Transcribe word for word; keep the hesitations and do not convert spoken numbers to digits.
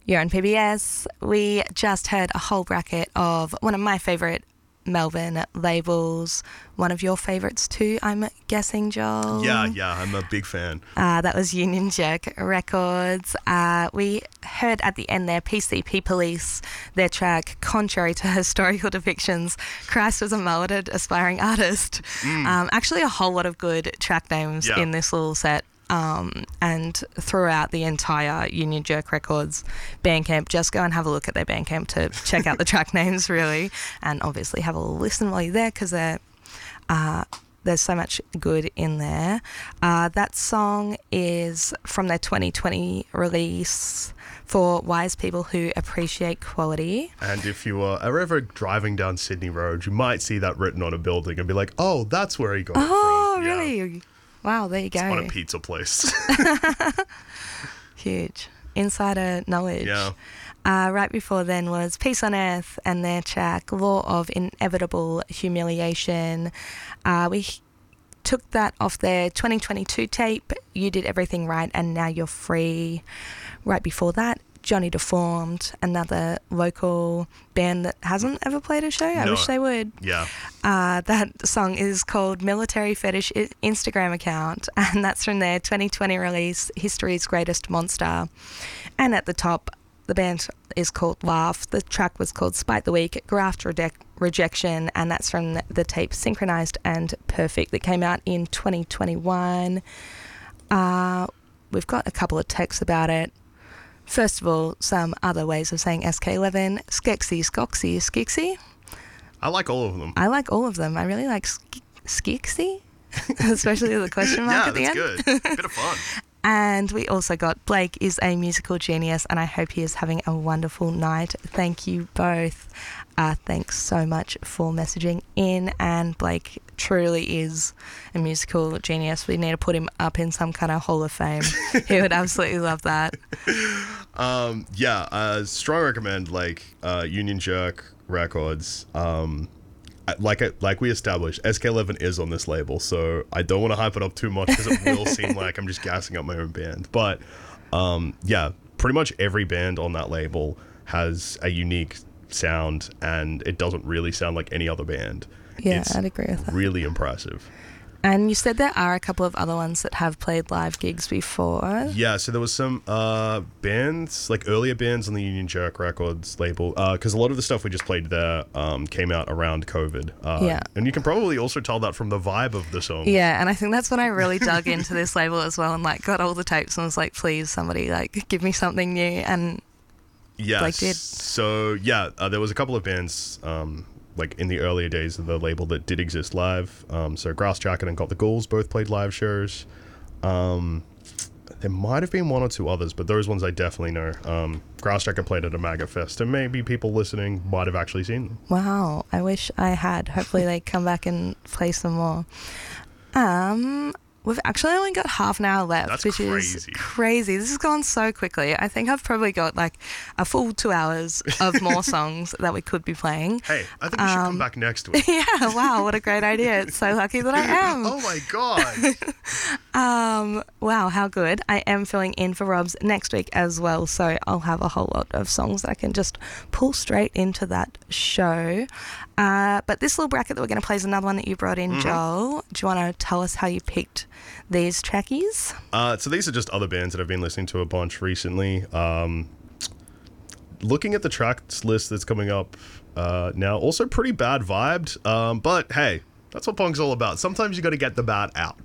You're on P B S. We just heard a whole bracket of one of my favourite Melbourne labels. One of your favourites too, I'm guessing, Joel? Yeah, yeah, I'm a big fan. Uh, that was Union Jerk Records. Uh, we heard at the end there P C P Police, their track, contrary to historical depictions, Christ was a mulleted aspiring artist. Mm. Um, actually, a whole lot of good track names yeah. in this little set. Um, and throughout the entire Union Jerk Records Bandcamp, just go and have a look at their Bandcamp to check out the track names, really, and obviously have a listen while you're there, because they're uh, there's so much good in there. Uh, that song is from their twenty twenty release for wise people who appreciate quality. And if you are ever driving down Sydney Road, you might see that written on a building and be like, oh, that's where he got oh, it from. Oh, yeah. really? Wow, there you go. It's on a pizza place. Huge. Insider knowledge. Yeah. Uh, right before then was Peace on Earth and their track Law of Inevitable Humiliation. Uh, we took that off their twenty twenty-two tape, You Did Everything Right and Now You're Free. Right before that, Johnny Deformed, another local band that hasn't ever played a show. I no. wish they would. Yeah. Uh, that song is called Military Fetish Instagram Account, and that's from their twenty twenty release, History's Greatest Monster. And at the top, the band is called Laugh. The track was called Spite the Weak, Graft Rede- Rejection, and that's from the tape Synchronized and Perfect that came out in twenty twenty-one. Uh, we've got a couple of texts about it. First of all, some other ways of saying S K eleven, Skexy, Skoxy, Skixy. I like all of them. I like all of them. I really like sk- Skixy, especially the question mark yeah, at the that's end. good. Bit of fun. And we also got Blake is a musical genius, and I hope he is having a wonderful night. Thank you both. Uh, thanks so much for messaging in, and Blake truly is a musical genius. We need to put him up in some kind of Hall of Fame. He would absolutely love that. Um, yeah, uh, strong recommend, like, uh, Union Jerk Records. Um, like I, like we established, S K eleven is on this label, so I don't want to hype it up too much because it will seem like I'm just gassing up my own band. But um, yeah, pretty much every band on that label has a unique sound, and it doesn't really sound like any other band. Yeah, it's I'd agree with that. Really impressive. And you said there are a couple of other ones that have played live gigs before. Yeah, so there was some uh, bands, like earlier bands on the Union Jerk Records label, because uh, a lot of the stuff we just played there um, came out around COVID. Uh, yeah. And you can probably also tell that from the vibe of the song. Yeah, and I think that's when I really dug into this label as well, and like got all the tapes and was like, please, somebody like give me something new. And yes. Blake did. So yeah, uh, there was a couple of bands um, like in the earlier days of the label that did exist live. Um, so Grass Jacket and Got the Ghouls both played live shows. Um, there might have been one or two others, but those ones I definitely know. Um, Grass Jacket played at a MAGA Fest, and maybe people listening might have actually seen them. Wow, I wish I had. Hopefully they come back and play some more. Um... We've actually only got half an hour left, That's which crazy. is crazy. This has gone so quickly. I think I've probably got like a full two hours of more songs that we could be playing. Hey, I think we should um, come back next week. Yeah, wow, what a great idea. It's so lucky that I am. Oh my god. um, wow, how good. I am filling in for Robs next week as well, so I'll have a whole lot of songs that I can just pull straight into that show. Uh, but this little bracket that we're going to play is another one that you brought in, mm-hmm. Joel. Do you want to tell us how you picked these trackies? Uh, so these are just other bands that I've been listening to a bunch recently. Um, looking at the tracks list that's coming up uh, now, also pretty bad vibed. Um, but hey, that's what punk's all about. Sometimes you got to get the bad out.